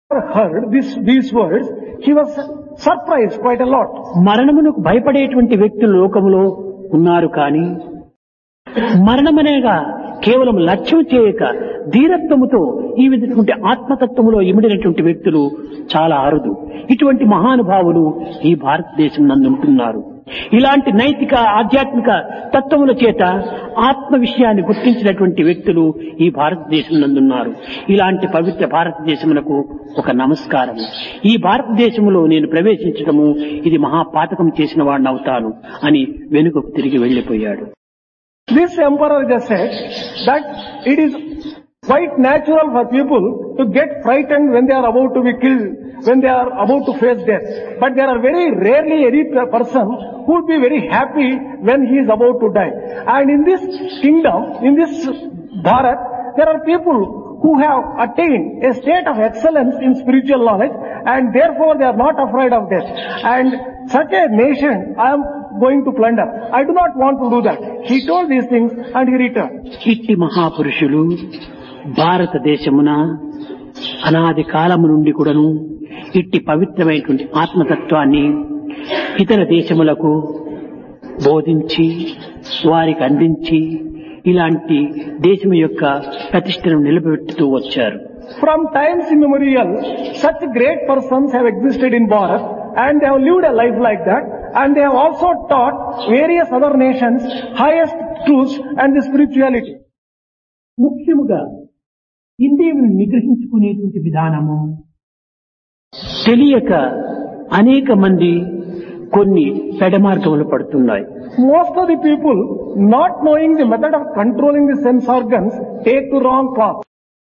heard these words, he was surprised quite a lot. మరణమునకు భయపడేటువంటి వ్యక్తులు లోకములో ఉన్నారు కానీ మరణమనేగా కేవలం లక్ష్యం చేయక ధీరత్వముతో ఈ విధటువంటి ఆత్మతత్వములో ఇమిడినటువంటి వ్యక్తులు చాలా అరుదు. ఇటువంటి మహానుభావులు ఈ భారతదేశం నందు ఉంటున్నారు. ఇలాంటి నైతిక ఆధ్యాత్మిక తత్వముల చేత ఆత్మ విషయాన్ని గుర్తించినటువంటి వ్యక్తులు ఈ భారతదేశం నందున్నారు. ఇలాంటి పవిత్ర భారతదేశమునకు ఒక నమస్కారము. ఈ భారతదేశంలో నేను ప్రవేశించడము ఇది మహాపాతకం చేసిన వాడిని అవుతాను అని వెనుకకు తిరిగి వెళ్లిపోయాడు. This emperor just said that it is quite natural for people to get frightened when they are about to be killed, when they are about to face death. But there are very rarely any person who would be very happy when he is about to die. And in this kingdom, in this Bharat, there are people who have attained a state of excellence in spiritual knowledge, and therefore they are not afraid of death. And such a nation I am going to plunder. I do not want to do that. He told these things and he returned. ఇట్టి మహాపురుషులు భారతదేశమున అనాది కాలము నుండి కూడాను ఇట్టి పవిత్రమైనటువంటి ఆత్మతత్వాన్ని ఇతర దేశములకు బోధించి వారికి అందించి ఇలాంటి దేశం యొక్క ప్రతిష్టను నిలబెట్టుతూ వచ్చారు. From times immemorial, such great persons have existed in Bharat and they have lived a life like that, and they have also taught various other nations highest truths and the spirituality. ముఖ్యముగా ఇంద్రియమును నిగ్రహించుకునేటువంటి విధానము తెలియక అనేక మంది కొన్ని పెడమార్గములు పడుతున్నాయి. Most of the people, not knowing the method of controlling the sense organs, take the wrong path.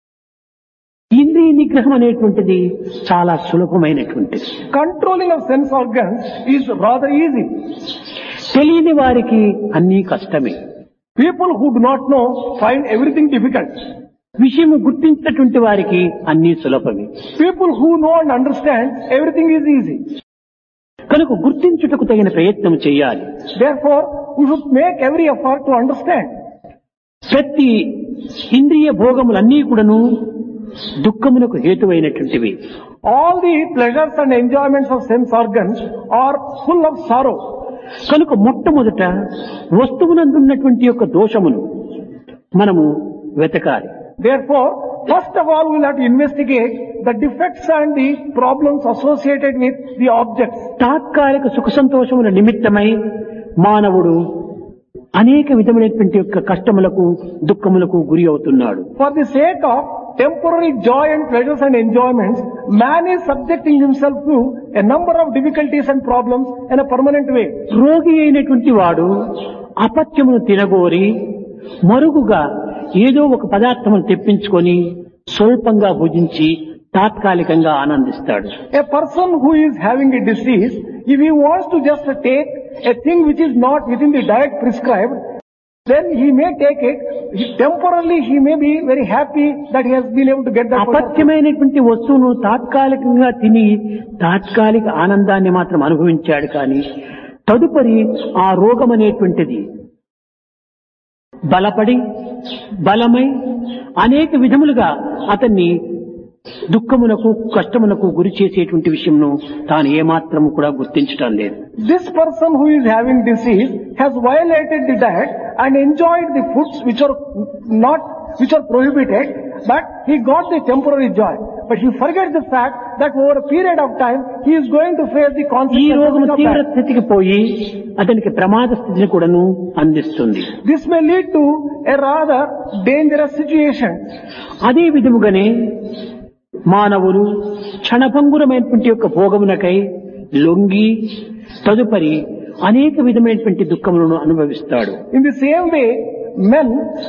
ఇంద్రియ నిగ్రహం అనేటువంటిది చాలా సులభమైనటువంటిది. Controlling of sense organs is rather easy. తెలియని వారికి అన్నీ కష్టమే. People who do not know find everything difficult. విషయము గుర్తించినటువంటి వారికి అన్నీ సులభమే. People who know and understand, everything is easy. కనుక గుర్తించుటకు తగిన ప్రయత్నం చేయాలి. Therefore, we should make every effort to understand. ప్రతి ఇంద్రియ భోగములన్నీ కూడాను దుఃఖమునకు హేతువైనటువంటివి. All the pleasures and enjoyments of sense organs are full of sorrow. కనుక మొట్టమొదట వస్తువునందున్నటువంటి యొక్క దోషమును మనము వెతకాలి. Therefore, first of all, we will have to investigate the defects and the problems associated with the objects. తాత్కాలిక సుఖ సంతోషముల నిమిత్తమై మానవుడు అనేక విధమైనటువంటి యొక్క కష్టములకు దుఃఖములకు గురి అవుతున్నాడు. For the sake of temporary joy and pleasures and enjoyments, man is subjecting himself to a number of difficulties and problems in a permanent way. రోగి అయినటువంటి వాడు అపత్యమును తినగోరి మరుగుగా ఏదో ఒక పదార్థమును తెప్పించుకొని స్వల్పంగా భుజించి తాత్కాలికంగా ఆనందిస్తాడు. A person who is having a disease, if he wants to just take a thing which is not within the diet prescribed, then he may take it. Temporarily he may be very happy that he has been able to get that. అపత్యమైనటువంటి వస్తువును తాత్కాలికంగా తిని తాత్కాలిక ఆనందాన్ని మాత్రం అనుభవించాడు కానీ తదుపరి ఆ రోగం అనేటువంటిది బలమై అనేక విధములుగా అతన్ని దుఃఖమునకు కష్టమునకు గురి చేసేటువంటి విషయంను తాను ఏమాత్రము కూడా గుర్తించటం లేదు. This person who is having disease has violated the diet and enjoyed the foods which are prohibited, but he got the temporary joy. But he forgets the fact that over a period of time he is going to face the ఈ consequences రోగము of తీవ్ర that. స్థితికి పోయి అతనికి ప్రమాద స్థితిని కూడాను అందిస్తుంది. This may lead to a rather dangerous situation. అదే విధముగానే మానవులు క్షణభంగురమైనటువంటి యొక్క భోగమునకై లొంగి తదుపరి అనేక విధమైనటువంటి దుఃఖములను అనుభవిస్తాడు. In the same way, men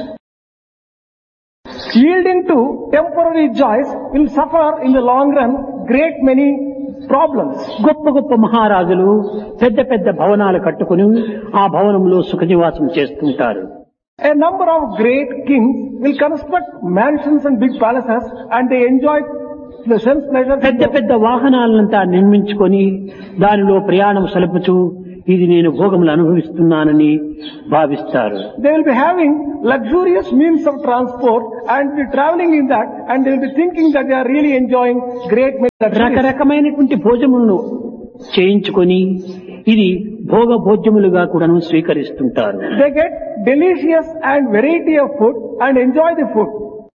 yielding to temporary joys will suffer in the long run great many problems. గొప్ప గొప్ప మహారాజులు పెద్ద పెద్ద భవనాలు కట్టుకుని ఆ భవనంలో సుఖ నివాసం చేస్తుంటారు. A number of great kings will construct mansions and big palaces and they enjoy the sense pleasures. పెద్ద పెద్ద వాహనాలంతా నిర్మించుకొని దానిలో ప్రయాణం సలుపుతూ ఇది నేను భోగములు అనుభవిస్తున్నానని భావిస్తారు. They will be having luxurious means of transport and be traveling in that, and they will be thinking that they are really enjoying great luxuries. రకరకమైనటువంటి భోజములను చేయించుకొని ఇది భోగ భోజ్యములుగా కూడాను స్వీకరిస్తుంటారు. They get delicious and variety of food and enjoy the food.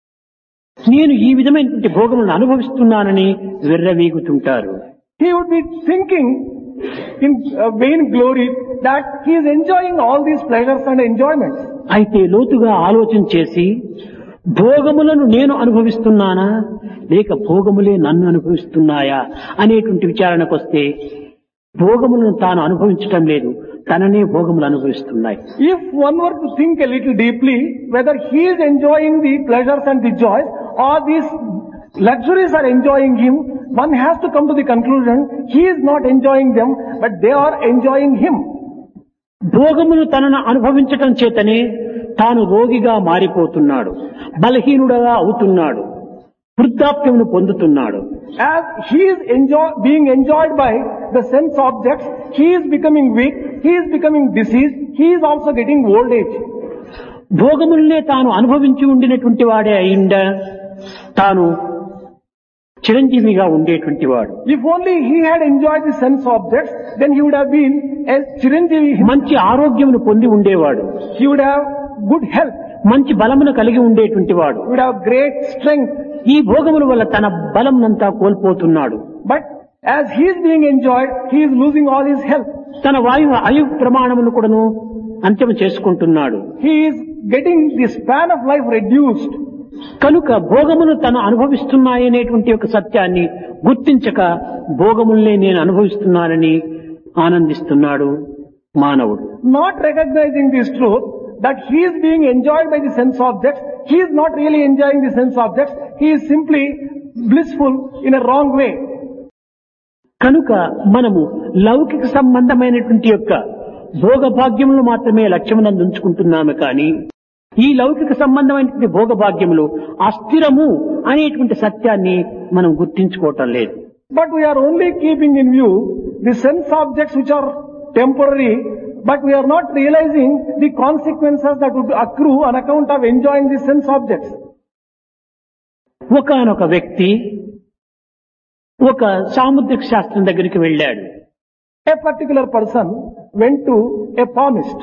నేను ఈ విధమైనటువంటి భోగములను అనుభవిస్తున్నానని విర్రవీగుతుంటారు. He would be thinking in vain glory that he is enjoying all these pleasures and enjoyments. అయితే లోతుగా ఆలోచన చేసి భోగములను నేను అనుభవిస్తున్నానా లేక భోగములే నన్ను అనుభవిస్తున్నాయా అనేటువంటి విచారణకు వస్తే భోగములను తాను అనుభవించటం లేదు, తననే భోగములు అనుభవిస్తున్నాయి. If one were to think a little deeply whether he is enjoying the pleasures and the joys or these luxuries are enjoying him, one has to come to the conclusion he is not enjoying them but they are enjoying him. భోగములు తనను అనుభవించటం చేతనే తాను రోగిగా మారిపోతున్నాడు, బలహీనుడుగా అవుతున్నాడు, వృద్ధాప్యమును పొందుతున్నాడు. As he is being enjoyed by the sense objects, he is becoming weak, he is becoming diseased, he is also getting old age. భోగములనే తాను అనుభవించి ఉండినటువంటి వాడే అయిండ తాను చిరంజీవిగా ఉండేటువంటి వాడు. If only he had enjoyed the sense objects, then he would have been a chiranjeevi. మంచి ఆరోగ్యమును పొంది ఉండేవాడు. He would have good health. మంచి బలమును కలిగి ఉండేటువంటి వాడు. He would have great strength. ఈ భోగముల వల్ల తన బలంనంతా కోల్పోతున్నాడు. But as he is being enjoyed, he is losing all his health. తన ఆయు ప్రమాణమును కూడాను అంత్యం చేసుకుంటున్నాడు. He is getting the span of life reduced. కనుక భోగమును తను అనుభవిస్తున్నాయనేటువంటి ఒక సత్యాన్ని గుర్తించక భోగముల్నే నేను అనుభవిస్తున్నానని ఆనందిస్తున్నాడు మానవుడు. Not recognizing this truth that he is being enjoyed by the sense objects, he is not really enjoying the sense objects, he is simply blissful in a wrong way. కనుక మనము లౌకిక సంబంధమైనటువంటి యొక్క భోగభాగ్యములు మాత్రమే లక్ష్యమునందు ఉంచుకుంటున్నాము కానీ ఈ లౌకిక సంబంధమైనటువంటి భోగభాగ్యములు అస్థిరము అనేటువంటి సత్యాన్ని మనం గుర్తించుకోవటం లేదు. But we are only keeping in view the sense objects which are temporary, but we are not realizing the consequences that would accrue on account of enjoying the sense objects. ఒకానొక వ్యక్తి ఒక సాముద్రిక శాస్త్రం దగ్గరికి వెళ్ళాడు. A particular person went to a palmist,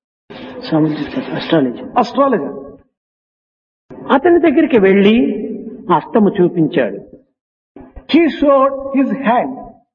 astrologer. అతని దగ్గరికి వెళ్లి హస్తము చూపించాడు. He showed his hand.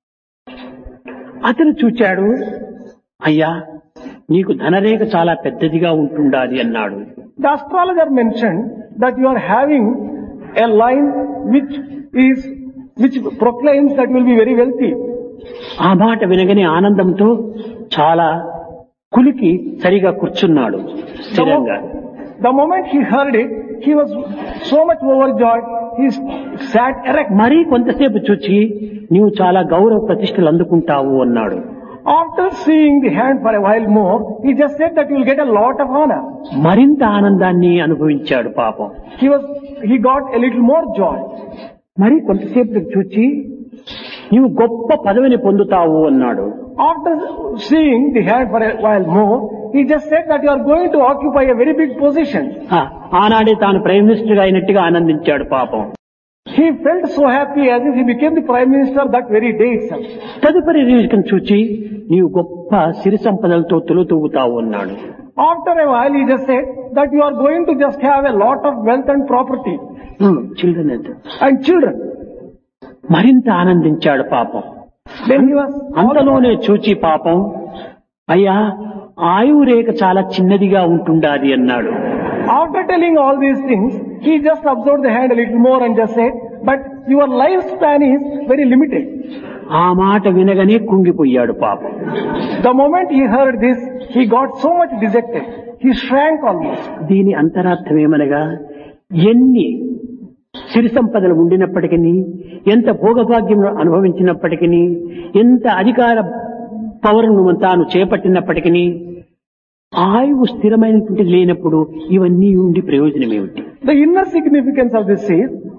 అతను చూచాడు, అయ్యా నీకు ధనరేఖ చాలా పెద్దదిగా ఉంటుండాలి అన్నాడు. The astrologer mentioned that you are having a line which proclaims that you will be very wealthy. ఆ మాట వినగానే ఆనందంతో చాలా కులికి సరిగా కూర్చున్నాడు స్థిరంగా. The moment he heard it, he was so much overjoyed, he sat erect. మరీ కొంతసేపు చూచి నీవు చాలా గౌరవ ప్రతిష్టలు అందుకుంటావు అన్నాడు. After seeing the hand for a while more, he just said that you will get a lot of honor. మరింత ఆనందాన్ని అనుభవించాడు పాపం. He got a little more joy. మరి కొంతసేపు చూచి నీవు గొప్ప పదవిని పొందుతావు అన్నాడు. After seeing the hand for a while more, he just said that you are going to occupy a very big position. ఆనాడే తాను ప్రైమ్ మినిస్టర్ గా అయినట్టుగా ఆనందించాడు పాపం. He felt so happy as if he became the prime minister that very day itself. తదుపరి రీతిని చూచి నీవు గొప్ప సిరి సంపదలతో తులుతూగుతావు అన్నాడు. After a while he just said that you are going to just have a lot of wealth and property. Children. మరింత ఆనందించాడు పాపం. అంతలోనే చూచి పాపం, అయ్యా ఆయువు రేఖ చాలా చిన్నదిగా ఉంటుండాది అన్నాడు. After telling all these things, he just observed the hand a little more and just said, but your lifespan is very limited. ఆ మాట వినగానే కుంగిపోయాడు పాపం. The moment he heard this, he got so much dejected. He shrank almost. దీని అంతరార్థం ఏమనగా ఎన్ని సిరి సంపదలు ఉండినప్పటికీ, ఎంత భోగభాగ్యములు అనుభవించినప్పటికీ, ఎంత అధికార పవరును తాను చేపట్టినప్పటికీ ఆయువు స్థిరమైనటువంటి లేనప్పుడు ఇవన్నీ ఉండి ప్రయోజనం ఏమిటి? The inner significance of this is,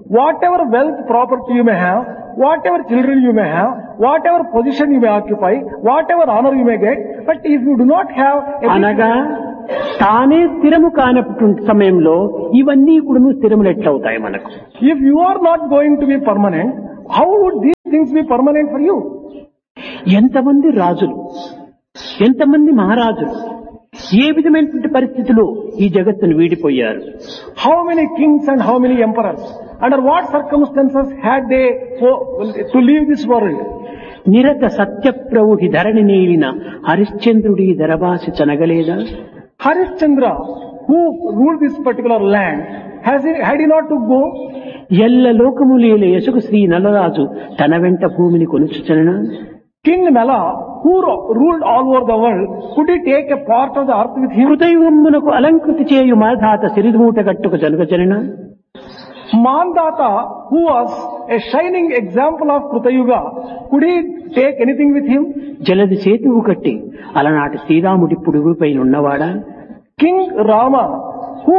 whatever wealth, property you may have, whatever children you may have, whatever position you may occupy, whatever honor you may get, but if you do not have అనగా తానే స్థిరము కానటువంటి సమయంలో ఇవన్నీ కూడా స్థిరములు ఎట్లవుతాయి మనకు? if you are not going to be permanent, how would these things be permanent for you? ఎంతమంది రాజులు, ఎంతమంది మహారాజులు ఏ విధమైనటువంటి పరిస్థితుల్లో ఈ జగత్తును వీడిపోయారు? How many kings and how many emperors? Under what circumstances had they to leave this world? నిరత సత్యప్రభుకి Dharani నేలిన హరిశ్చంద్రుడి ధరవాసి చనగలేదా? Harishchandra, who ruled this particular land, had he not to go? ఎల్ల లోకములేల యశకు శ్రీ నలరాజు తన వెంట భూమిని కొనుచుచననా? King Nala, who ruled all over the world, could he take a part of the earth with him? హృదయమునకు అలంకృతి చేయు మాధాత సిరిమూట గట్టుకు జనగజననా? Mandata, who was a shining example of Krutayuga, could he take anything with him? జలది సేతువు కట్టి అలనాటి శ్రీరాముడి పుడుగుపై ఉన్నవాడా? King Rama, who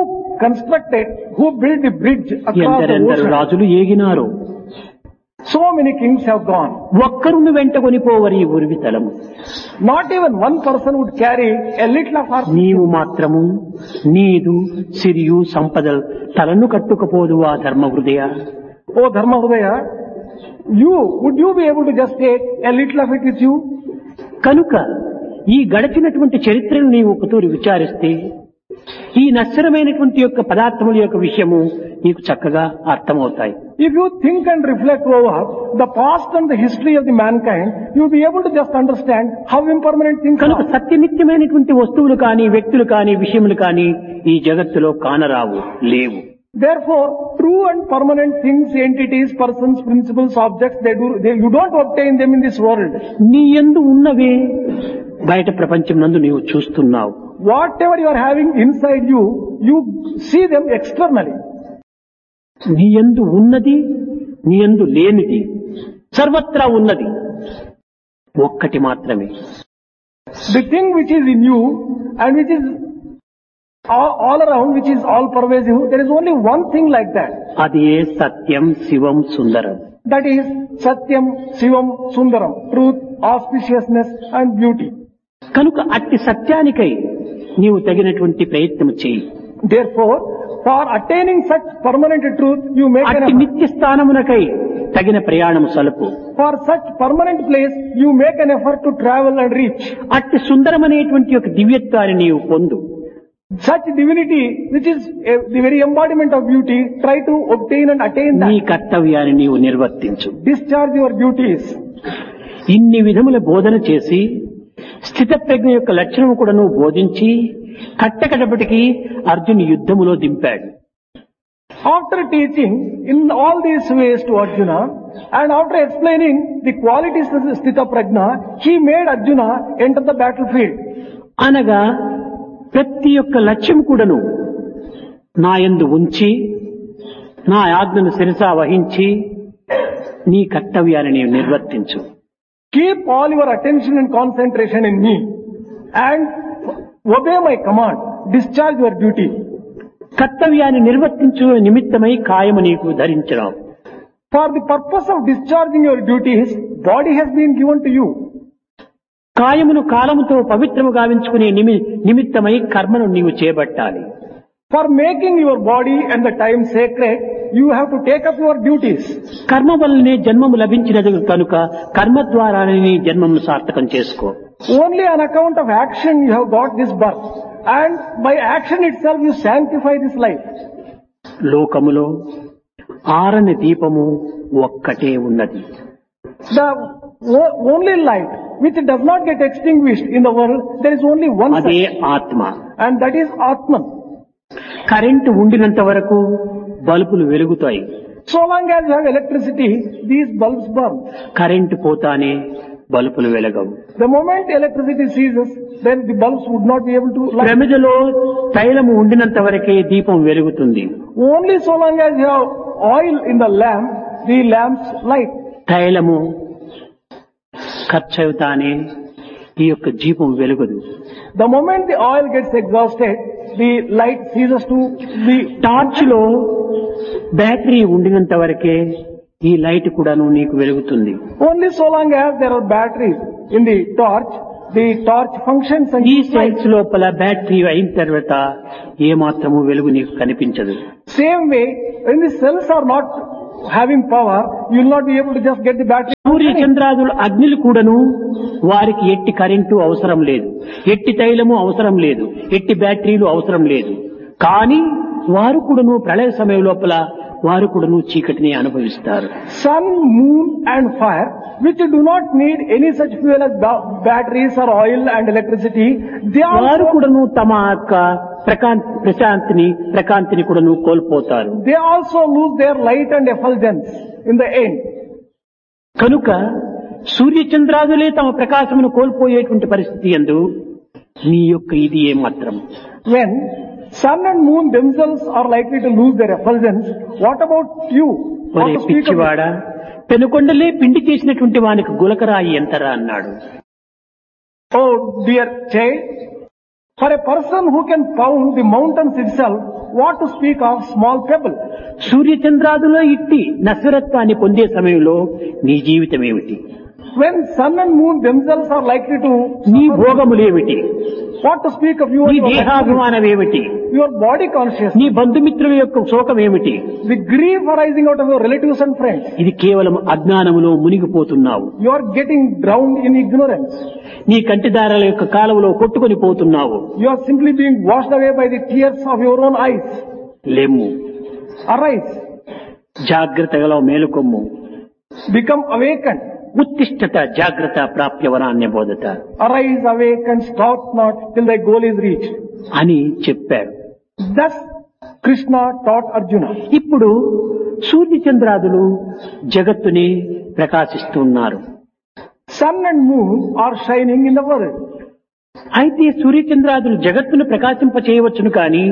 built the bridge across the ఎందరెందరు ocean. రాజులు ఏగినారో, So many kings have gone. ఒక్కరును వెంట కొనిపోవరి ఉరివితలము. Not even one person would carry a little of earth. నీవు మాత్రము నీదు సిరియు సంపదలు తలను కట్టుకపోదు ఆ ధర్మ హృదయ. Oh Dharma Hridaya, would you be able to just take a little of it with you? కనుక ఈ గడిచినటువంటి చరిత్రను నీవు ఒకతూరి విచారిస్తే ఈ నశ్వరమైనటువంటి యొక్క పదార్థముల యొక్క విషయము నీకు చక్కగా అర్థమవుతాయి. If you think and reflect over the past and the history of the mankind, you'll be able to just understand how impermanent things కనుక are. సత్యనిత్యమైనటువంటి వస్తువులు కానీ, వ్యక్తులు కానీ, విషయములు కానీ ఈ జగత్తులో కానరావు, లేవు. Therefore, true and permanent things, entities, persons, principles, objects, you don't obtain them in this world. నీ యందు ఉన్నవే బయట ప్రపంచం నందు నీవు చూస్తున్నావు. Whatever you are having inside you, you see them externally. నీ యందు ఉన్నది, నీ యందు లేనిది సర్వత్రా ఉన్నది ఒక్కటి మాత్రమే. The thing which is in you and which is all around, which is all pervasive, there is only one thing like that. అది ఏ సత్యం, శివం, సుందరం. That is Satyam, Shivam, Sundaram, truth, auspiciousness and beauty. కనుక అట్టి సత్యానికై నీవు తగినటువంటి ప్రయత్నం చేయి. Therefore, for attaining such permanent truth, you make an అట్టి effort. నిత్య స్థానమునకై తగిన ప్రయాణము సలుపు. For such permanent place, you make an effort to travel and reach. అట్టి సుందరమనేటువంటి ఒక దివ్యత్వాన్ని నీవు పొందు. Such divinity, which is the very embodiment of beauty, try to obtain and attain నీ that. కర్తవ్యాన్ని నీవు నిర్వర్తించు. Discharge your duties. ఇన్ని విధముల బోధన చేసి స్థిత ప్రజ్ఞ యొక్క లక్షణము కూడా నువ్వు బోధించి కట్టకడపటికి అర్జున్ యుద్ధములో దింపాడు. After teaching in all these ways to Arjuna, and after explaining the qualities of Sthita Prajna, he made Arjuna enter the battlefield. అనగా ప్రతి ఒక్క లక్ష్యం కూడాను నా యందు ఉంచి నా ఆజ్ఞను శిరసా వహించి నీ కర్తవ్యాన్ని నీవు నిర్వర్తించు. Keep all your attention and concentration in me and obey my command. Discharge your duty. కర్తవ్యాన్ని నిర్వర్తించు నిమిత్తమై కాయము నీకు ధరించడం. For the purpose of discharging your duties, body has been given to you. కాయమును కాలముతో పవిత్రము గావించుకునే నిమిత్తమై కర్మను నీవు చేపట్టాలి. For making your body and the time sacred, you have to take up your duties. కర్మ వల్లనే జన్మము లభించినది కనుక కర్మ ద్వారానే నీ జన్మము సార్థకం చేసుకో. Only on account of action you have got this birth, and by action itself you sanctify this life. లోకములో ఆరని దీపము ఒక్కటే ఉన్నది. The only light which does not get extinguished in the world, there is only one అదే such, ఆత్మ. and that is Atman. Current ఉండినంత వరకు బల్బులు వెలుగుతాయి. So long as you have electricity, these bulbs burn. Current పోతానే బల్బులు వెలగవు. The moment electricity ceases, then the bulbs would not be able to light. ప్రమిదలో తైలము ఉండినంత వరకే దీపం వెలుగుతుంది. Only so long as you have oil in the lamp, the lamps light. తైలము ఖర్చవుతానే ఈ యొక్క దీపం వెలుగదు. The moment the oil gets exhausted, the light ceases to be. Torch లో బ్యాటరీ ఉండినంత వరకే ఈ లైట్ కూడాను నీకు వెలుగుతుంది. Only so long as there are batteries in the torch functions and ఈ సెల్స్ లోపల బ్యాటరీ అయిన తర్వాత ఏ మాత్రము వెలుగు నీకు కనిపించదు. same way, when the cells are not having power, you will not be able to just get the battery. సూర్య చంద్రాదులు అగ్నిలు కూడాను వారికి ఎట్టి కరెంటు అవసరం లేదు, ఎట్టి తైలము అవసరం లేదు, ఎట్టి బ్యాటరీలు అవసరం లేదు. కానీ వారు కూడాను ప్రళయ సమయం లోపల వారు కూడాను చీకటిని అనుభవిస్తారు. Sun, moon and fire, which do not need any such fuel as batteries or oil and electricity, వారు కూడాను తమ యొక్క ప్రకాంతిని కూడాను కోల్పోతారు. They also lose their light and effulgence in the end. కనుక సూర్యచంద్రాదులే తమ ప్రకాశమును కోల్పోయేటువంటి పరిస్థితి యందు నీ యొక్క ఇది ఏమాత్రం. When sun and moon themselves are likely to lose their effulgence, what about you? What to speak of పిచ్చివాడా, పెనుకొండలే పిండి చేసినటువంటి వానికి గులకరాయి ఎంతరా అన్నాడు. Oh dear child, for a person who can pound the mountains itself, what to speak of small pebble? సూర్యచంద్రాదులో ఇట్టి నశ్వరత్వాన్ని పొందే సమయంలో నీ జీవితం ఏమిటి? When sun and moon themselves are likely to, నీ భోగములేమిటి? what to speak of నీ దేహాభిమానం ఏమిటి? your body consciousness, నీ బంధుమిత్రుల యొక్క శోకం ఏమిటి? the grief arising out of your relatives and friends. ఇది కేవలం అజ్ఞానములో మునిగిపోతున్నావు. You are getting drowned in ignorance. నీ కంటిదారాల యొక్క కాలువలో కొట్టుకొని పోతున్నావు. You are simply being washed away by the tears of your own eyes. లెమ్ము, Arise, జాగ్రత్తగా మేలుకొమ్ము. become awakened. ఉత్తిష్టత జాగ్రత్త ప్రాప్య వరాన్య బోధత Arise, awake and stop not till thy goal is reached. అని చెప్పాడు. Thus Krishna taught Arjuna. ఇప్పుడు సూర్యచంద్రాదులు జగత్తుని ప్రకాశిస్తున్నారు. Sun and moon are shining in the world. అయితే సూర్యచంద్రాదులు జగత్తును ప్రకాశింప చేయవచ్చును కానీ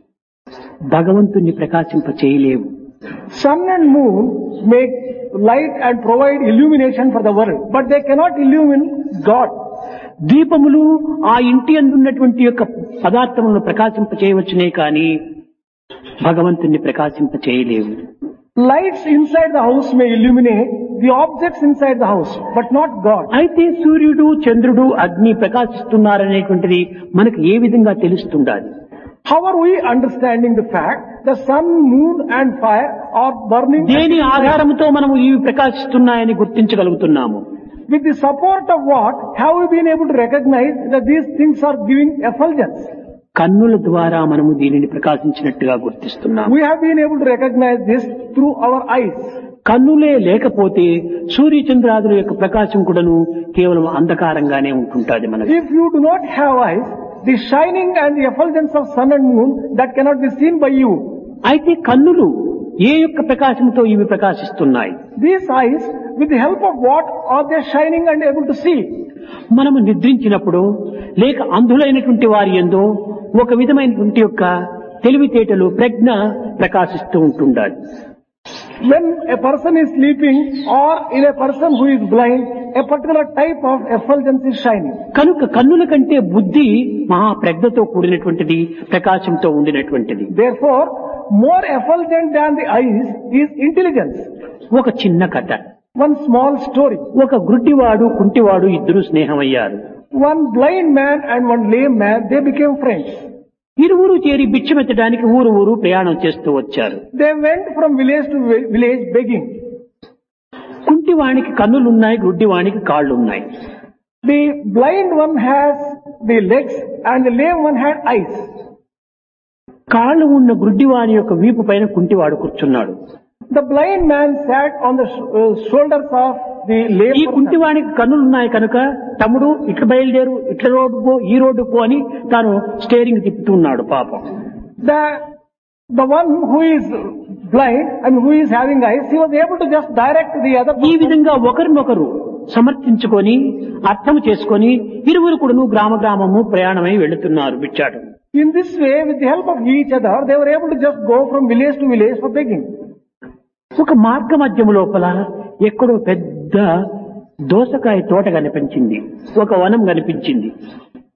భగవంతుణ్ణి ప్రకాశింప చేయలేవు. Sun and moon make light and provide illumination for the world, but they cannot illumine God. దీపములు ఆ ఇంటి అందున్నటువంటి యొక్క పదార్థములను ప్రకాశింప చేయవచ్చునే కానీ భగవంతుణ్ణి ప్రకాశింప చేయలేవు. Lights inside the house may illuminate the objects inside the house, but not God. అయితే సూర్యుడు, చంద్రుడు, అగ్ని ప్రకాశిస్తున్నారనేటువంటిది మనకు ఏ విధంగా తెలుస్తుండాలి? How are we understanding the fact the sun, moon and fire are burning? దేని ఆధారంతో మనము ఇవి ప్రకాశిస్తున్నాయని గుర్తించగలుగుతున్నాము? With the support of what have we been able to recognize that these things are giving effulgence? కన్నుల ద్వారా మనము దీనిని ప్రకాశించినట్టుగా గుర్తిస్తున్నాము. We have been able to recognize this through our eyes. కన్నులే లేకపోతే సూర్యచంద్రాదుల యొక్క ప్రకాశం కూడాను కేవలం అంధకారంగానే ఉంటుంటాది మనకి. If you do not have eyes, the shining and the effulgence of sun and moon that cannot be seen by you. అయితే కన్నులు ఏ యొక్క ప్రకాశంతో ఇవి ప్రకాశిస్తున్నాయి? These eyes, with the help of what are they shining and able to see? మనము నిద్రించినప్పుడు లేక అంధులైనటువంటి వారి యందు ఒక విధమైనటువంటి యొక్క తెలివితేటలు ప్రజ్ఞ ప్రకాశిస్తూ ఉంటుండాలి. When a person is sleeping or in a person who is blind, a particular type of effulgence is shining. కనుక కన్నుల కంటే బుద్ధి మహా ప్రజ్ఞతో కూడినటువంటిది, ప్రకాశంతో ఉండినటువంటిది. Therefore, more effulgent than the eyes is intelligence. ఒక చిన్న కథ. One small story. ఒక గుడ్డివాడు, కుంటివాడు ఇద్దరు స్నేహమయ్యారు. One blind man and one lame man, they became friends. ఇరువురు చేరి బిచ్చమెత్తడానికి ఊరు ప్రయాణం చేస్తూ వచ్చారు. They went from village to village begging. కుంటివానికి కన్నులున్నాయి, గుడ్డివానికి కాళ్ళున్నాయి. The blind one has the legs and the lame one had eyes. కాళ్ళు ఉన్న గుడ్డివాని యొక్క వీపు పైన కుంటివాడు కూర్చున్నాడు. The blind man sat on the shoulders of the lame ఈ person. కుంటివానికి కన్నులున్నాయి కనుక తమ్ముడు ఇట్లా బయలుదేరు, ఇట్లా రోడ్డు పో, ఈ రోడ్డు పో అని తాను స్టీరింగ్ తిప్పుతున్నాడు పాపం. The one who is blind and who is having eyes, he was able to just direct the other ఈ person. విధంగా ఒకరినొకరు సమర్థించుకొని అర్థం చేసుకొని ఇరువురు కూడాను గ్రామము ప్రయాణమై వెళుతున్నారు బిచ్చాటం. In this way, with the help of each other, they were able to just go from village to village for begging. ఒక మార్గ మధ్యం లోపల ఎక్కడో పెద్ద దోసకాయ తోట కనిపించింది, ఒక వనం కనిపించింది.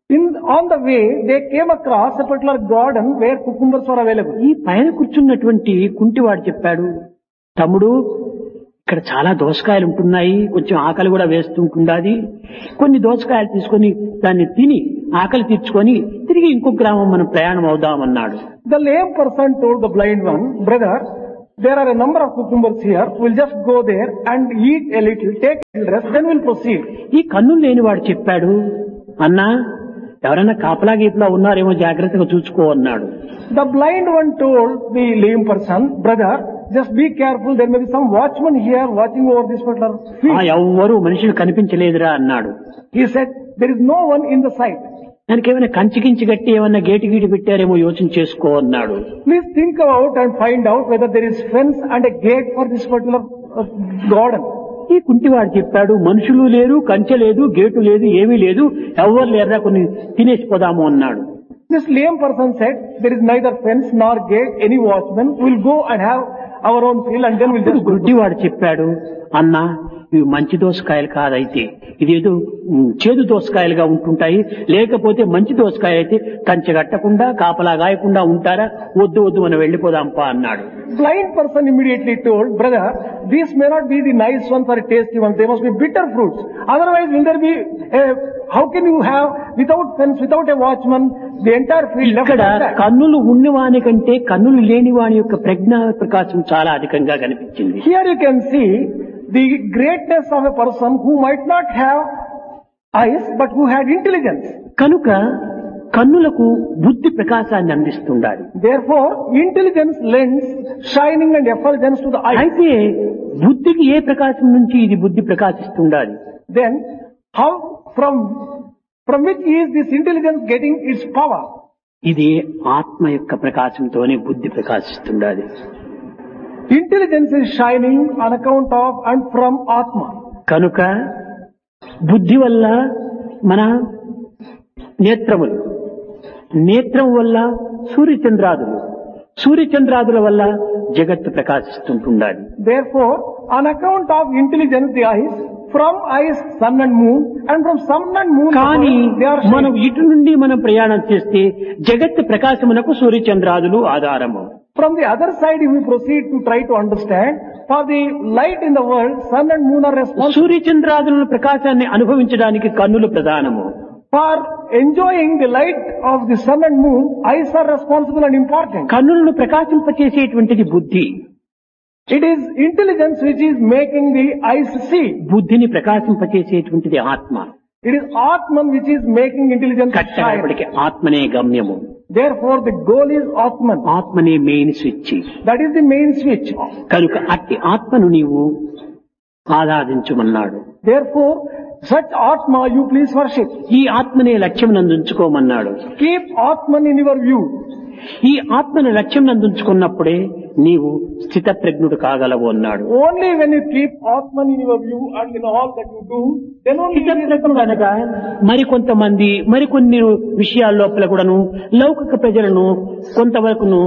On the way, they came across a particular garden where cucumbers were available. ఈ పైన కూర్చున్నటువంటి కుంటివాడు చెప్పాడు, తమ్ముడు ఇక్కడ చాలా దోసకాయలు ఉంటున్నాయి, కొంచెం ఆకలి కూడా వేస్తుంటుండాది, కొన్ని దోసకాయలు తీసుకొని దాన్ని తిని ఆకలి తీర్చుకొని తిరిగి ఇంకో గ్రామం మనం ప్రయాణం అవుదామన్నాడు. The lame person told the blind one, brother, there are a number of cucumbers here, we'll just go there and eat a little, take a little rest, then we'll proceed. ఈ కన్నులు లేనివాడు చెప్పాడు, అన్నా ఎవరైనా కాపలా గీపలా ఉన్నారేమో జాగ్రత్తగా చూసుకో అన్నాడు. The blind one told the lame person, brother, just be careful, there may be some watchman here watching over this particular field. ఎవ్వరూ మనుషులు కనిపించలేదురా అన్నాడు. He said, there is no one in the sight. దానికి ఏమైనా కంచికించి గట్టి ఏమన్నా gate గీటు పెట్టారేమో యోచన చేసుకో అన్నాడు. Please think about and find out whether there is fence and a gate for this particular garden. ఈ కుంటివాడు చెప్పాడు, మనుషులు లేరు, కంచె లేదు, గేటు లేదు, ఏమీ లేదు, ఎవరు లేరా, కొన్ని తినేసిపోదాము అన్నాడు. This lame person said, there is neither fence nor gate, any watchman, we'll go and have our own field and then we'll just go. గుడ్డివాడు చెప్పాడు, అన్నా ఇవి మంచి దోసకాయలు కాదైతే, ఇదేదో చేదు దోసకాయలుగా ఉంటుంటాయి, లేకపోతే మంచి దోసకాయ అయితే కంచె కట్టకుండా కాపలా గాయకుండా ఉంటారా, వద్దు వద్దు మనం వెళ్ళిపోదాంపా అన్నాడు. Blind person immediately told, brother, these may not be the nice ones or tasty ones, they must be bitter fruits. Otherwise will there be how can you have without fence, without a watchman, the entire field left ఇక్కడ like that? కన్నులు ఉన్నవాని కంటే కన్నులు లేని వాని యొక్క ప్రజ్ఞా ప్రకాశం చాలా అధికంగా కనిపించింది. Here you can see the greatness of a person who might not have eyes but who had intelligence. కనుక కన్నులకు బుద్ధి ప్రకాశాన్ని అందిస్తుండాలి. Therefore, intelligence lends shining and effulgence to the eyes. అయితే బుద్ధికి ఏ ప్రకాశం నుంచి ఇది బుద్ధి ప్రకాశిస్తుండాలి? Then, how from which is this intelligence getting its power? ఇది ఆత్మ యొక్క ప్రకాశంతోనే బుద్ధి ప్రకాశిస్తుండాలి. Intelligence is shining on account of and from Atma. కనుక బుద్ధి వల్ల మన నేత్రములు, నేత్రం వల్ల సూర్యచంద్రాదులు, సూర్యచంద్రాదుల వల్ల జగత్తు ప్రకాశిస్తుంటుండాలి. Therefore, on account of intelligence, the eyes, from eyes, sun and moon, and from sun and moon, కానీ they are మనం shining. ఇటు నుండి మనం ప్రయాణం చేస్తే జగత్తు ప్రకాశమునకు సూర్యచంద్రాదులు ఆధారము. From the other side, if we proceed to try to understand, for the light in the world, sun and moon are responsible. సూర్యచంద్రాదుల ప్రకాశాన్ని అనుభవించడానికి కన్నులు ప్రధానము. For enjoying the light of the sun and moon, eyes are responsible and important. కన్నులను ప్రకాశింపచేసేటువంటిది బుద్ధి. It is intelligence which is making the eyes see. బుద్ధిని ప్రకాశింపచేసేటువంటిది ఆత్మ. It is Atman which is making intelligence shine. కట్టబడికి ఆత్మనే గమ్యము. Therefore, the goal is Atman. ఆత్మనే main switch. That is the main switch. కనుక అట్టి ఆత్మను నీవు ఆరాధించుమన్నాడు. Therefore, such Atma you please worship. ఈ ఆత్మనే లక్ష్యం నందుంచుకోమన్నాడు. Keep Atman in your view. ఈ ఆత్మను లక్ష్యం నందుంచుకున్నప్పుడే నీవు స్థిత ప్రజ్ఞుడు కాగలవు అన్నాడు. Only when you keep Atman in your view and in all that you do, then only స్థిత ప్రజ్ఞుడు అనగా మరికొంతమంది మరికొన్ని విషయాల లోపల కూడాను లౌకిక ప్రజలను కొంతవరకును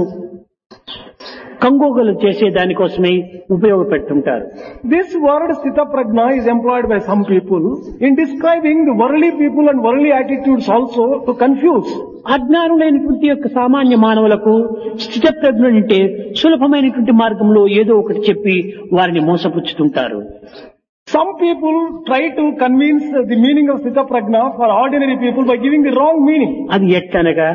కంగోగలు చేసే దానికోసమే ఉపయోగపెడుతుంటారు. This word Sthita Prajna is employed by some people in describing the worldly people and worldly attitudes also to confuse. అజ్ఞానులైనటువంటి యొక్క సామాన్య మానవులకు స్థిత ప్రజ్ఞుడు అంటే సులభమైనటువంటి మార్గంలో ఏదో ఒకటి చెప్పి వారిని మోసపుచ్చుతుంటారు. Some people try to convince the meaning of Sthita Prajna for ordinary people by giving the wrong meaning. అది ఎట్టనగా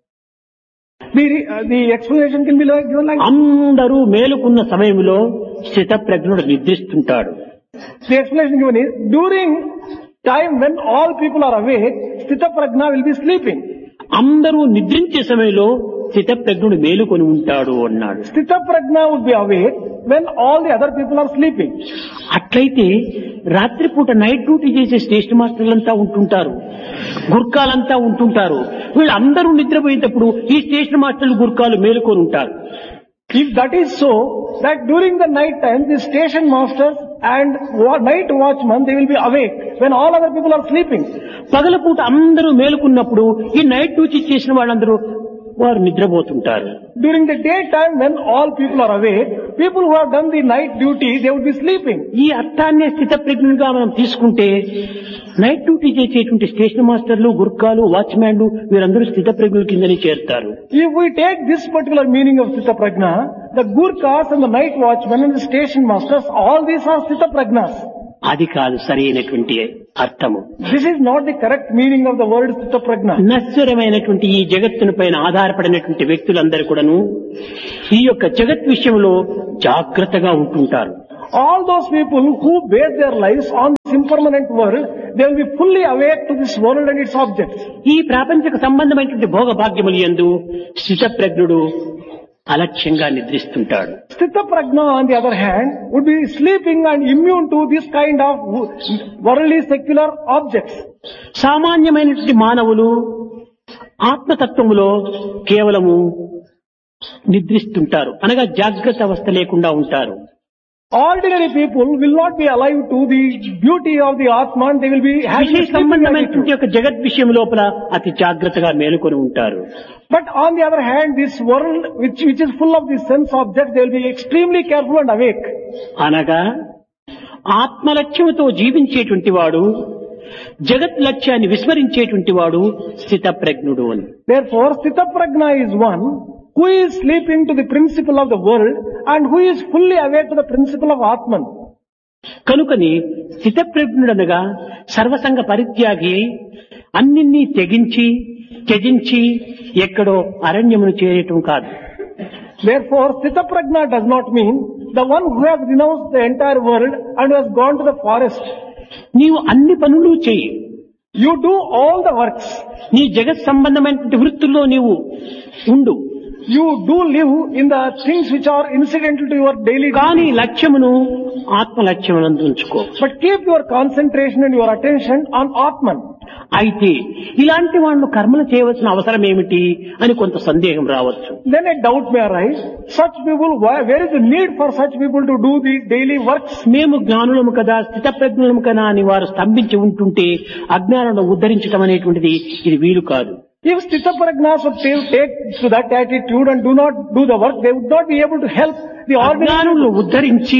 The explanation can be given like అందరూ మేలుకున్న సమయంలో స్థిత ప్రజ్ఞుడు నిద్రిస్తుంటాడు. the explanation given is during time when all people are awake, Sthita Prajna will be sleeping. అందరూ నిద్రించే సమయంలో స్థిత ప్రజ్ఞుడు మేలుకొని ఉంటాడు అన్నాడు. Sthita Prajna would be awake when all the other people are sleeping. అట్లయితే రాత్రిపూట నైట్ డ్యూటీ చేసే స్టేషన్ మాస్టర్లంతా ఉంటుంటారు, గుర్కాలంతా ఉంటుంటారు. వీళ్ళందరూ నిద్రపోయేటప్పుడు ఈ స్టేషన్ మాస్టర్లు గుర్కాలు మేలుకొని ఉంటారు. If that is so, that during the night time, the station masters and night watchmen, they will be awake when all other people are sleeping. పగలపూట అందరూ మేలుకున్నప్పుడు ఈ నైట్ డ్యూటీ చేసిన వాళ్ళందరూ వారు నిద్రపోతుంటారు. During the daytime, when all people are awake, people who have done the night duty, they would be sleeping. ఈ అర్థాన్నే స్థితప్రజ్ఞులుగా మనం తీసుకుంటే night duty చేసేటువంటి station మాస్టర్లు, గుర్ఖాలు, వాచ్మ్యాన్లు వీరందరూ స్థితప్రజ్ఞుల కిందనే చేరుతారు. If we take this particular meaning of Sthita Prajna, the Gurkhas and the night watchmen and the station masters, all these are Sthita Prajnas. అది కాదు సరైనటువంటి అర్థము. This is not the correct meaning of the word Sthita Prajna. నశ్వరమైనటువంటి ఈ జగత్తుని పైన ఆధారపడినటువంటి వ్యక్తులందరూ కూడాను ఈ యొక్క జగత్ విషయంలో జాగ్రత్తగా ఉంటుంటారు. All those people who base their lives on this impermanent world, they will be fully awake to this world and its objects. ఈ ప్రాపంచిక సంబంధమైనటువంటి భోగ భాగ్యములు యందు స్థితప్రజ్ఞుడు అలక్ష్యంగా నిద్రిస్తుంటాడు. Sthita Prajna, on the other hand, would be sleeping and immune to this kind of worldly secular objects. సామాన్యమైనటువంటి మానవులు ఆత్మతత్వములో కేవలము నిద్రిస్తుంటారు, అనగా జాగ్రత్త అవస్థ లేకుండా ఉంటారు. Ordinary people will not be alive to the beauty of the Atma, and they will be having విశేష a sleeping సంబంధమైనటువంటి attitude. యొక్క జగత్ విషయం లోపల అతి జాగ్రత్తగా మేలుకొని ఉంటారు. But on the other hand, this world which is full of the sense objects, they will be extremely careful and awake. అనగా ఆత్మలక్ష్యంతో జీవించేటువంటి వాడు జగత్ లక్ష్యాన్ని విస్మరించేటువంటి వాడు స్థితప్రజ్ఞుడు అని. Therefore, Sthita Prajna is one who is sleeping to the principle of the world and who is fully awake to the principle of Atman. కనుకని స్థితప్రజ్ఞుడనగా సర్వసంగ పరిత్యాగి అన్నిన్ని త్యజించి ఎక్కడో అరణ్యమును చేరటం కాదు. Therefore, Sthita Prajna does not mean the one who has renounced the entire world and who has gone to the forest. నీవు అన్ని పనులు చెయ్యి, You do all the works. నీ జగత్ సంబంధమైనటువంటి వృత్తుల్లో నీవు ఉండు, You do live in the things which are incidental to your daily కానీ duties. లక్ష్యమును ఆత్మ లక్ష్యమునందు ఉంచుకో. But keep your concentration and your attention on Atman. అయితే ఇలాంటి వాళ్ళు కర్మలు చేయవలసిన అవసరం ఏమిటి అని కొంత సందేహం రావచ్చు. Then a doubt may arise. Such people, where is the need for such people to do the daily works? మేము జ్ఞానులము కదా, స్థితప్రజ్ఞులము కదా అని వారు స్తంభించి ఉంటుంటే అజ్ఞానంలో ఉద్ధరించడం అనేటువంటిది ఇది వీలు కాదు. If Sthita Prajnas would take to that attitude and do not do the work, they would not be able to help the ordinary. అజ్ఞానులను ఉద్ధరించి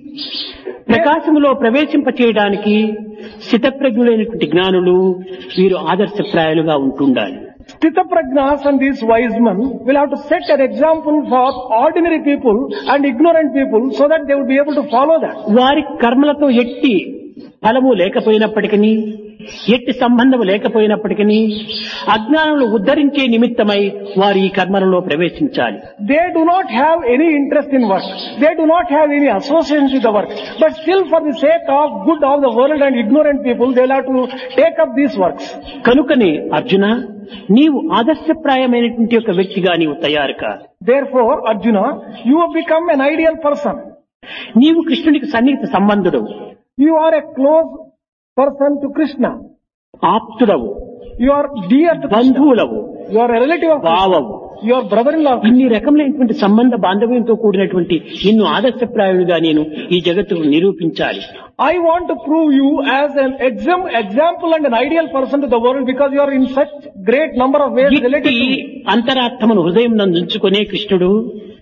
ప్రకాశములో ప్రవేశింప చేయడానికి స్థితప్రజ్ఞులైనటువంటి జ్ఞానులు వీరు ఆదర్శప్రాయాలుగా ఉంటుండాలి. Sthita Prajnas and these wise men will have to set an example for ordinary people and ignorant people so that they would be able to follow that. వారి కర్మలతో ఎట్టి ఫలము లేకపోయినప్పటికీ, ఎట్టి సంబంధము లేకపోయినప్పటికీ అజ్ఞానులు ఉద్ధరించే నిమిత్తమై వారు ఈ కర్మలలో ప్రవేశించాలి. They do not have any interest in work. They do not have any association with the work. But still, for the sake of good of the world and ignorant people, they will have to take up these works. కనుకనే అర్జున, నీవు ఆదర్శప్రాయమైనటువంటి ఒక వ్యక్తిగా నీవు తయారు కా. Therefore, Arjuna, you have become an ideal person. నీవు కృష్ణునికి సన్నిహిత సంబంధుడు, You are a close person to Krishna. ఆప్తుడవు, You are dear to Krishna. బంధువులవు, You are a relative of Krishna. భావవు. You are brother-in-law. ఇన్ని రకములైనటువంటి సంబంధ బాంధవ్యంతో కూడినటువంటి నిన్ను ఆదర్శప్రాయుడిగా నేను ఈ జగత్తుకు నిరూపించాలి. I want to prove you as an example and an ideal person to the world because you are in such great number of ways related ఇట్టి to me. అంతరాత్మను హృదయం నందుంచుకునే కృష్ణుడు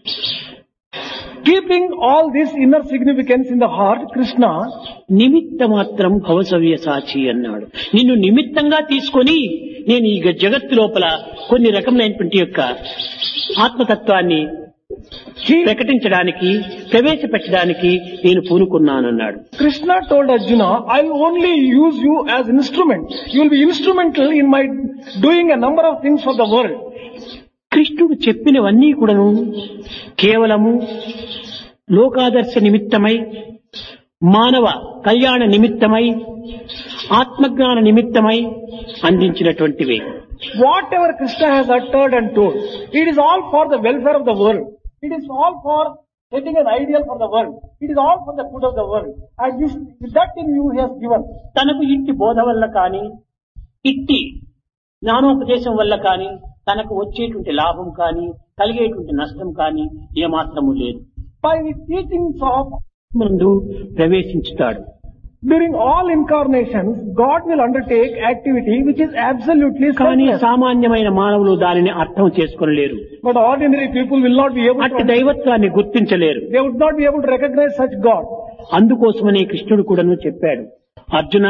Keeping all this inner significance in the heart, Krishna నిమిత్త మాత్రం భవసవ్య సాచి అన్నాడు. నిన్ను నిమిత్తంగా తీసుకొని నేను ఈ జగత్తు లోపల కొన్ని రకములైనటువంటి యొక్క ఆత్మతత్వాన్ని ప్రకటించడానికి, ప్రవేశపెట్టడానికి నేను పూనుకున్నానన్నాడు. Krishna told Arjuna, I will only use you as an instrument. You will be instrumental in my doing a number of things for the world. కృష్ణుడు చెప్పినవన్నీ కూడాను కేవలము లోకాదర్శ నిమిత్తమై, మానవ కళ్యాణ నిమిత్తమై, ఆత్మజ్ఞాన నిమిత్తమై అందించినటువంటివే. Whatever Krishna has uttered and told, it is all for the welfare of the world. It is all for setting an ideal for the world. It is all for the good of the world. And this, that in you he has given. తనకు ఇట్టి బోధ వల్ల కానీ, ఇట్టి జ్ఞానోపదేశం వల్ల కానీ తనకు వచ్చేటువంటి లాభం కానీ, కలిగేటువంటి నష్టం కానీ ఏమాత్రము లేదు. By the teachings of ముందు ప్రవేశించుతాడు. During all incarnations, God will undertake activity which is absolutely కానీ selfless. సామాన్యమైన మానవులు దానిని అర్థం చేసుకోలేరు. But ordinary people will not be able అట్టి to, దైవత్వాన్ని గుర్తించలేరు. they would not be able to recognize such God. అందుకోసమనే కృష్ణుడు కూడాను చెప్పాడు, Arjuna,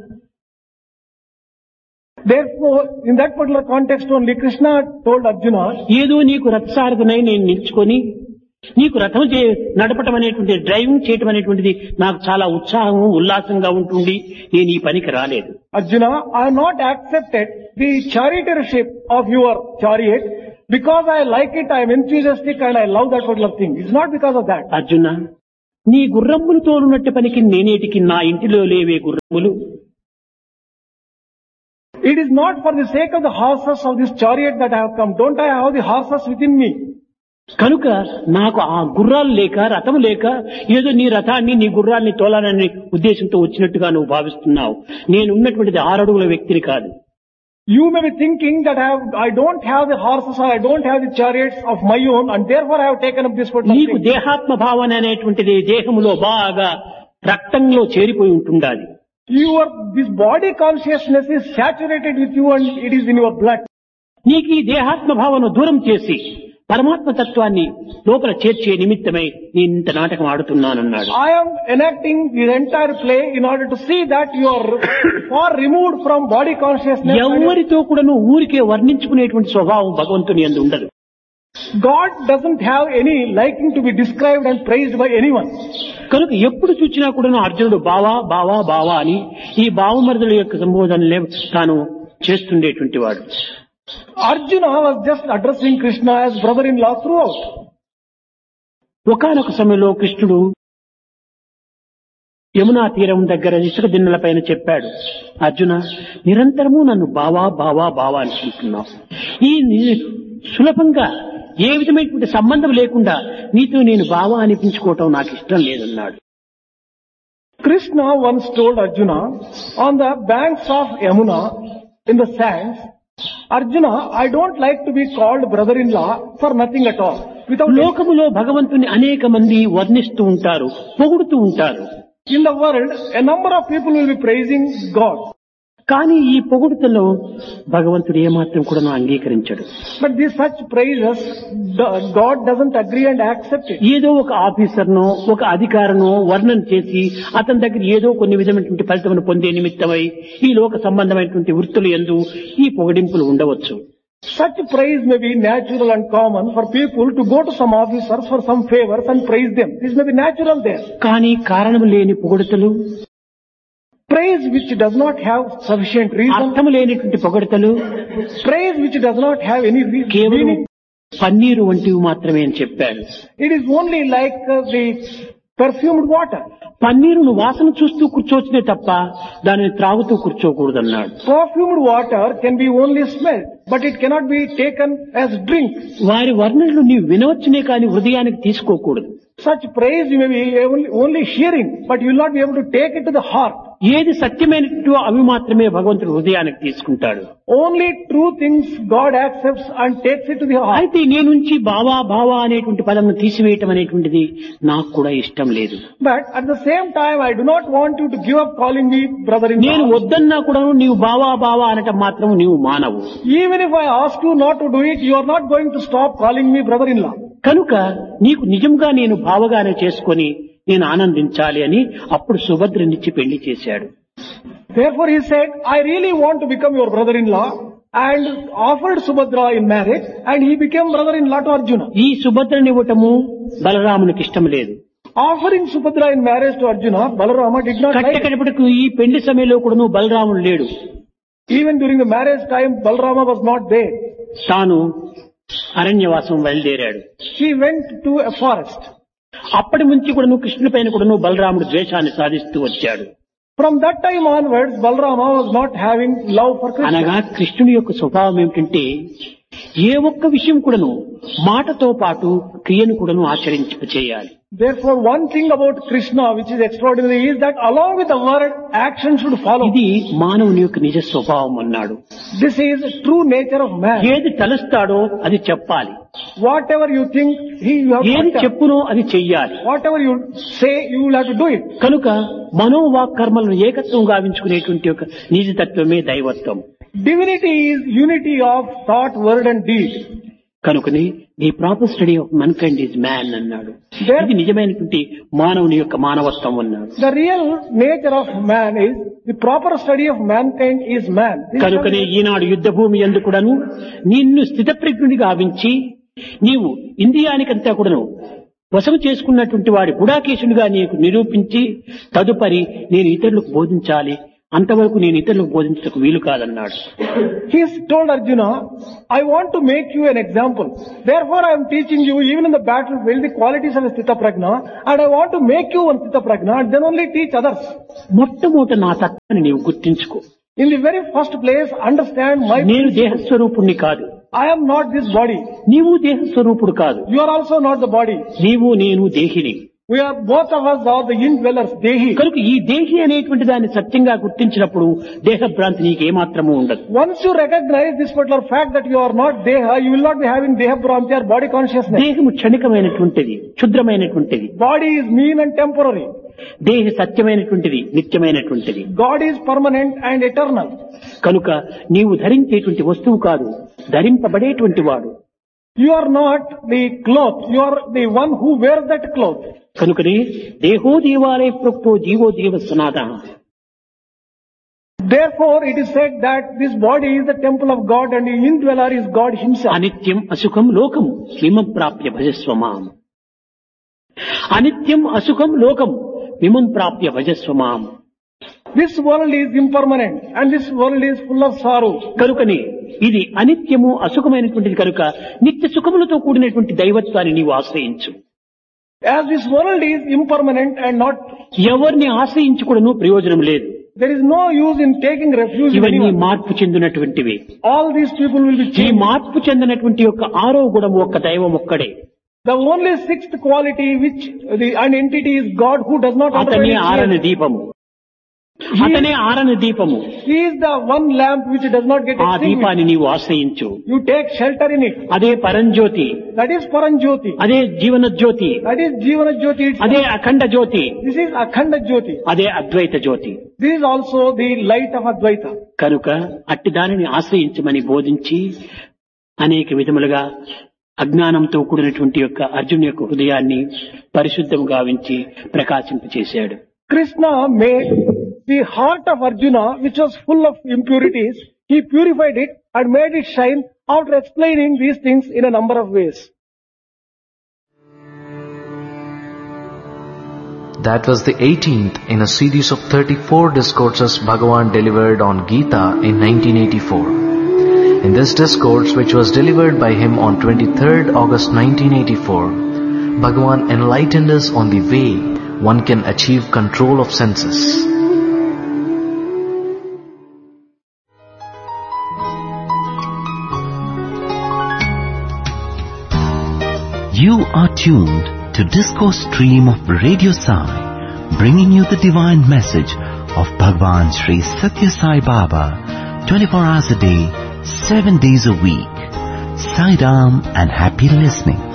Therefore, in that particular context only, Krishna told Arjuna, ఏదో నీకు రథసారథునై నేను నిల్చుకొని నీకు రథం నడపటం అనేటువంటి డ్రైవింగ్ చేయటం అనేటువంటిది నాకు చాలా ఉత్సాహము ఉల్లాసంగా ఉంటుంది, నేను ఈ పనికి రాలేదు. Arjuna, I have not accepted the charioteership of your chariot because I like it, I am enthusiastic and I love that particular thing. It's not because of that. Arjuna, నీ గుర్రములు తోలునట్టు పనికి నేనేటికి నా ఇంటిలో లేవే గుర్రములు? It is not for the sake of the horses of this chariot that I have come. Don't I have the horses within me? కనుక నాకు ఆ గుర్రాలు లేక రథము లేక ఏదో నీ రథాన్ని నీ గుర్రాన్ని తోలాలనే ఉద్దేశంతో వచ్చినట్టుగా నువ్వు భావిస్తున్నావు. నేను ఉన్నటువంటిది 6 అడుగుల వ్యక్తిని కాదు. You may be thinking that I don't have the horses or I don't have the chariots of my own and therefore I have taken up this particular నీకు thing. దేహాత్మ భావన అనేటువంటిది దేహములో బాగా రక్తంలో చేరిపోయి ఉంటుండాలి. This body consciousness is saturated with you and it is in your blood. నీకు ఈ దేహాత్మ భావన దూరం చేసి పరమాత్మ తత్వాన్ని లోపల చేర్చే నిమిత్తమై నేను ఇంత నాటకం ఆడుతున్నానన్నాడు. I am enacting the entire play in order to see that you are far removed from body consciousness. ఎవరితో కూడాను ఊరికే వర్ణించుకునేటువంటి స్వభావం భగవంతుని యందు ఉండదు. God doesn't have any liking to be described and praised by anyone. కనుక ఎప్పుడు చూచినా కూడాను అర్జునుడు బావా బావా బావా అని ఈ బావమరుదుల యొక్క సంబోధనలే తాను చేస్తుండేటువంటి వాడు. Arjuna was just addressing Krishna as brother-in-law throughout. ఒకానొక సమయంలో కృష్ణుడు యమునా తీరం దగ్గర ఇసుక దిన్నెల పైన చెప్పాడు, అర్జున, నిరంతరము నన్ను బావా బావా బావా అనుకుంటున్నావు. ఈ సులభంగా ఏ విధమైనటువంటి సంబంధం లేకుండా నీతో నేను బావా అనిపించుకోవటం నాకు ఇష్టం లేదన్నాడు. Krishna once told Arjuna on the banks of Yamuna in the sands, Arjuna, I don't like to be called brother-in-law for nothing at all. లోకములో భగవంతుని అనేక మంది వర్ణిస్తూ ఉంటారు, పొగుడుతూ ఉంటారు. In the world, a number of people will be praising God. కానీ ఈ పొగుడుతలో భగవంతుడు ఏమాత్రం కూడా అంగీకరించడు. But these such praises, God doesn't agree and accept it. ఏదో ఒక ఆఫీసర్నో ఒక అధికారనో వర్ణన చేసి అతని దగ్గర ఏదో కొన్ని విధమైనటువంటి ఫలితమును పొందే నిమిత్తమై ఈ లోక సంబంధమైనటువంటి వృత్తులు యందు ఈ పొగడింపులు ఉండవచ్చు. Such praise may be natural and common for people to go to some officers for some favors and praise them. This may be natural there. కానీ కారణం లేని పొగడుతలు, praise which does not have sufficient reason, అర్థం లేనిటువంటి పొగడుతలు, praise which does not have any కేవలం meaning, paneer వంటివి మాత్రమే అని చెప్పాడు. it is only like the perfumed water. పన్నీరును వాసన చూస్తూ కూర్చోవచ్చునే తప్ప దానిని త్రాగుతూ కూర్చోకూడదన్నాడు. Perfumed water can be only smelled, but it cannot be taken as drink. వారి వర్ణనలు నీవు వినవచ్చునే కానీ హృదయానికి తీసుకోకూడదు. Such praise you may be only hearing, but you will not be able to take it to the heart. ఏది సత్యమైనట్టు అవి మాత్రమే భగవంతుడు హృదయానికి తీసుకుంటాడు. Only true things God accepts and takes it to the heart. అయితే నీ నుంచి బావా బావా అనేటువంటి పదమును తీసివేయటం అనేటువంటిది నాకు కూడా ఇష్టం లేదు. But at the same time, I do not want you to give up calling me brother-in-law. నేను వద్దన్నా కూడా నీవు బావా బావా అనటం మాత్రం నీవు మానవు. Even if I ask you not to do it, you are not going to stop calling me brother-in-law. కనుక నీకు నిజంగా నేను భావగానే చేసుకొని నేను ఆనందించాలి అని అప్పుడు సుభద్రనిచ్చి పెళ్లి చేశాడు. Therefore he said, I really want to become your brother-in-law, and offered Subhadra in marriage, and he became brother-in-law to Arjuna. ఈ సుభద్రనివ్వటము బలరామునికి ఇష్టం లేదు. Offering Subhadra in marriage to Arjuna, Balarama did not like it. కట్టకడపటికి ఈ పెళ్లి సమయంలో కూడా బలరాముడు లేడు. Even during the marriage time, Balarama was not there. తాను అరణ్యవాసం బయలుదేరాడు. He went to a forest. అప్పటి నుంచి కూడా కృష్ణుని పైన కూడా బలరాముడు ద్వేషాన్ని సాధిస్తూ వచ్చాడు. From that time onwards, Balarama was not having love for Krishna. అనగా కృష్ణుని యొక్క స్వభావం ఏమిటంటే ఏ ఒక్క విషయం కూడాను మాటతో పాటు క్రియను కూడాను ఆచరించి చేయాలి. Therefore, one thing about Krishna which is extraordinary is that along with the word, action should follow. ఇది మానవుని యొక్క నిజ స్వభావం అన్నాడు. This is the true nature of man. ఏది తలస్తాడో అది చెప్పాలి, Whatever you think, you have ఏది to tell. చెప్పునో అది చెయ్యాలి. Whatever you say, you will have to do it. కనుక మనోవాక్కర్మలను ఏకత్వం గావించుకునేటువంటి ఒక నిజతత్వమే దైవత్వం. Divinity is unity of thought, word and deed. కనుకని the proper study of Mann kind is man అన్నాడు. ఇది నిజమైనటువంటి మానవుని యొక్క మానవత్వం అన్నాడు. The real nature of man is, the proper study of mankind is man. కనుకనే ఈనాడు యుద్ధ భూమి యందు కూడాను నిన్ను స్థితప్రజ్ఞుడి గావించి నీవు ఇంద్రియానికంతా కూడాను వశము చేసుకున్నటువంటి వాడి గుడాకేశుడిగా నీకు నిరూపించి తదుపరి నేను ఇతరులకు బోధించాలి, అంతవరకు నేను ఇతరులకు బోధించడానికి వీలు కాదన్నాడు. He told Arjuna, I want to make you an example. Therefore I am teaching you even in the battlefield the qualities of a Sthita Prajna, and I want to make you one Sthita Prajna and then only teach others. మొట్టమొదట నా తత్వాన్ని నీవు గుర్తించుకో. In the very first place, understand my నేను దేహస్వరూపుణ్ణి కాదు. I am not this body. నీవు దేహస్వరూపుడు కాదు. You are also not the body. నీవు నేను దేహిని. We are, both of us are the indwellers, Dehi. కనుక ఈ దేహి అనేటువంటి దాన్ని సత్యంగా గుర్తించినప్పుడు దేహభ్రాంతి నీకు ఏమాత్రము ఉండదు. Once you recognize this particular fact that you are not Deha, you will not be having Deha Bhranti or body consciousness. దేహము క్షణికమైనటువంటిది, క్షుద్రమైనటువంటిది. Body is mean and temporary. దేహ సత్యమైనటువంటిది, నిత్యమైనటువంటిది. God is permanent and eternal. కనుక నీవు ధరించేటువంటి వస్తువు కాదు, ధరింపబడేటువంటి వాడు. You are not the cloth, you are the one who wears that cloth. కనుకనే దేహో దేవాలయ ప్రోక్తో GO దేవ సనాతన. Therefore it is said that this body is the temple of God and the indweller is God himself. అనిత్యం అసుఖం లోకం మిమం ప్రాప్య భజస్వమాం. అనిత్యం అసుఖం లోకం మిమం ప్రాప్య భజస్వమాం. This world is impermanent and this world is full of sorrow. కనుకనే ఇది అనిత్యము అసుఖమైనటువంటిది కనుక నిత్య సుఖములతో కూడినటువంటి దైవత్వాన్ని నీవు ఆశ్రయించు. As this world is impermanent and not, ఎవరిని ఆశ్రయించుకోవడం ప్రయోజనం లేదు. there is no use in taking refuge in ఇవన్నీ anyone. మార్పు చెందినటువంటివి. All these people will be ఈ changed. మార్పు చెందినటువంటి యొక్క ఆరో గుణము ఒక్క దైవం ఒక్కడే. The only sixth quality which an entity is God who does not అతనే undergo ఆరని change. దీపము. అతనే ఆరని దీపము. He is the one lamp which does not get ఆ extinguished. దీపాన్ని నీవు ఆశ్రయించు. You take shelter in it. అదే పరంజ్యోతి, That is Paranjyoti. అదే Jeevan Jyoti, That is Jivana Jyoti itself. అదే అఖండ జ్యోతి, This is Akhanda Jyoti. అదే అద్వైత జ్యోతి. This is also the light of Advaita. కనుక అట్టి దానిని ఆశ్రయించమని బోధించి అనేక విధములుగా అజ్ఞానంతో కూడినటువంటి యొక్క అర్జున్ యొక్క హృదయాన్ని పరిశుద్ధం గావించి ప్రకాశింపచేశాడు. Krishna made the heart of Arjuna, which was full of impurities, he purified it and made it shine after explaining these things in a number of ways. That was the 18th in a series of 34 discourses Bhagavan delivered on Gita in 1984. In this discourse, which was delivered by him on 23rd August 1984, Bhagavan enlightened us on the way one can achieve control of senses. You are tuned to Discourse Stream of Radio Sai, bringing you the divine message of Bhagwan Sri Satya Sai Baba, 24 hours a day, 7 days a week. Sai Ram and happy listening.